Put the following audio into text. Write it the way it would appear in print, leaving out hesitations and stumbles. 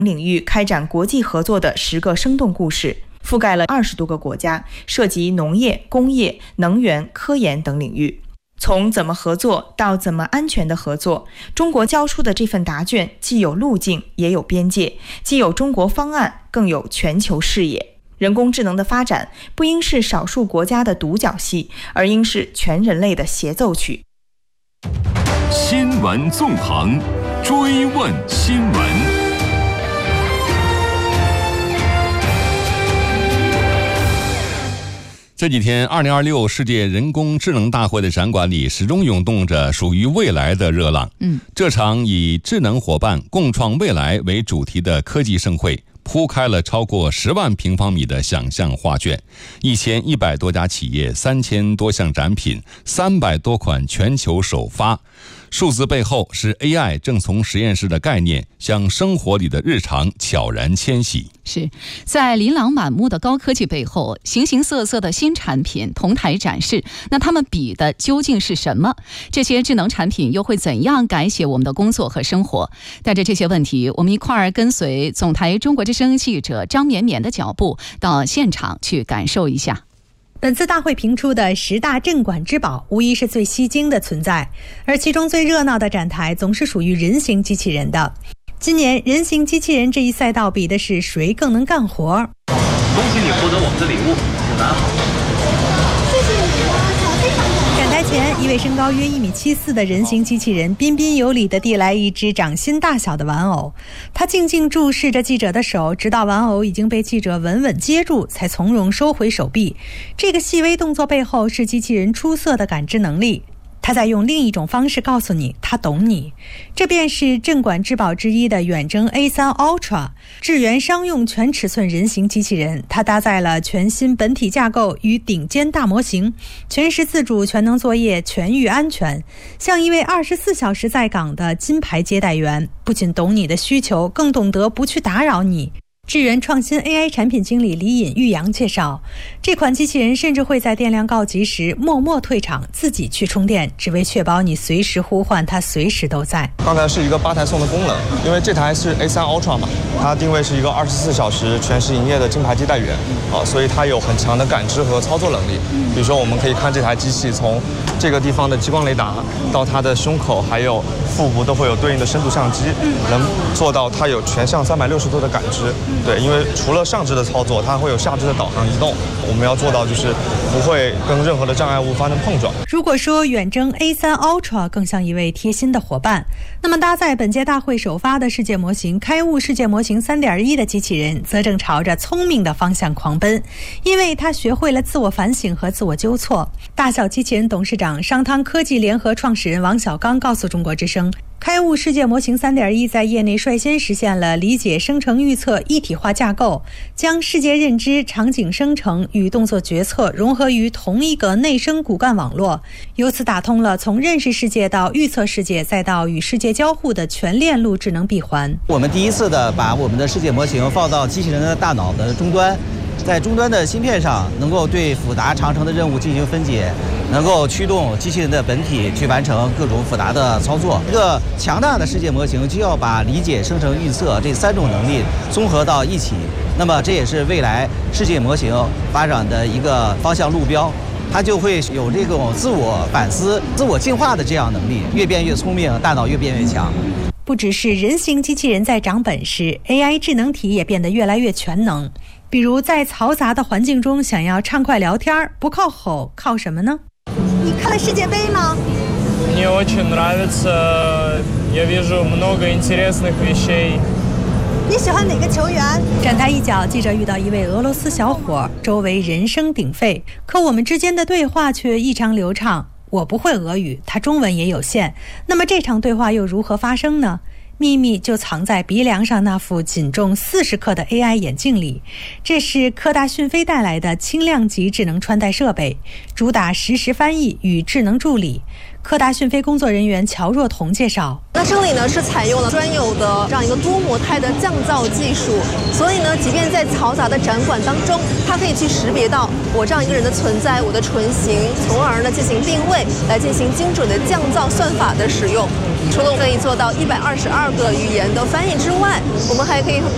领域开展国际合作的10个生动故事，覆盖了20多个国家，涉及农业、工业、能源、科研等领域。从怎么合作到怎么安全的合作，中国交出的这份答卷既有路径也有边界，既有中国方案更有全球视野。人工智能的发展不应是少数国家的独角戏，而应是全人类的协奏曲。 新闻纵横，追问新闻。这几天2026世界人工智能大会的展馆里始终涌动着属于未来的热浪。这场以智能伙伴共创未来为主题的科技盛会铺开了超过10万平方米的想象画卷，1100多家企业，3000多项展品，300多款全球首发。数字背后是 AI 正从实验室的概念向生活里的日常悄然迁徙。 是在琳琅满目的高科技背后，形形色色的新产品同台展示，那他们比的究竟是什么？这些智能产品又会怎样改写我们的工作和生活？带着这些问题，我们一块儿跟随总台中国之声记者张绵绵的脚步，到现场去感受一下。 本次大会评出的10大镇馆之宝，无疑是最吸睛的存在，而其中最热闹的展台总是属于人形机器人的。今年人形机器人这一赛道比的是谁更能干活。 恭喜你获得我们的礼物，牡丹好。 展台前，一位身高约1.74米的人形机器人彬彬有礼地递来一只掌心大小的玩偶，他静静注视着记者的手，直到玩偶已经被记者稳稳接住，才从容收回手臂。这个细微动作背后是机器人出色的感知能力，他在用另一种方式告诉你，他懂你。这便是镇馆之宝之一的远征 A3 Ultra 智源商用全尺寸人形机器人。它搭载了全新本体架构与顶尖大模型，全时自主、全能作业、全域安全，像一位24小时在岗的金牌接待员，不仅懂你的需求，更懂得不去打扰你。智源创新 AI 产品经理李尹玉阳介绍，这款机器人甚至会在电量告急时默默退场，自己去充电，只为确保你随时呼唤它随时都在。 刚才是一个8台送的功能，因为这台是 A3 Ultra 嘛，它定位是一个24小时全时营业的金牌接待员所以它有很强的感知和操作能力。比如说我们可以看这台机器从这个地方的激光雷达到它的胸口还有腹部都会有对应的深度相机，能做到它有全向360度的感知。对，因为除了上肢的操作，它会有下肢的导航移动，我们要做到就是不会跟任何的障碍物发生碰撞。 如果说远征 A3 Ultra 更像一位贴心的伙伴，那么搭载本届大会首发的世界模型开悟世界模型 3.1 的机器人则正朝着聪明的方向狂奔，因为它学会了自我反省和自我纠错。大小机器人董事长商汤科技联合创始人王小刚告诉中国之声，开悟世界模型 3.1 在业内率先实现了理解、生成、预测一体化架构，将世界认知、场景生成与动作决策融合于同一个内生骨干网络，由此打通了从认识世界到预测世界再到与世界交互的全链路智能闭环。 我们第一次的把我们的世界模型放到机器人的大脑的终端，在终端的芯片上能够对复杂长程的任务进行分解，能够驱动机器人的本体去完成各种复杂的操作。一个强大的世界模型就要把理解、生成、预测这3种能力综合到一起，那么这也是未来世界模型发展的一个方向路标。它就会有这种自我反思、自我进化的这样能力，越变越聪明，大脑越变越强。 不只是人形机器人在长本事， AI 智能体也变得越来越全能。比如在嘈杂的环境中想要畅快聊天，不靠吼，靠什么呢？ 你看了世界杯吗？ Мне очень нравится, я вижу много интересных вещей. 你喜欢哪个球员？ 展台一角，记者遇到一位俄罗斯小伙，周围人声鼎沸，可我们之间的对话却异常流畅。我不会俄语，他中文也有限，那么这场对话又如何发生呢？秘密就藏在鼻梁上那副仅重40克的 AI 眼镜里，这是科大讯飞带来的轻量级智能穿戴设备，主打实时翻译与智能助理。科大讯飞工作人员乔若彤介绍， 那这里呢是采用了专有的这样一个多模态的降噪技术，所以呢，即便在嘈杂的展馆当中，它可以去识别到我这样一个人的存在，我的唇形，从而呢进行定位，来进行精准的降噪算法的使用。除了可以做到122个语言的翻译之外，我们还可以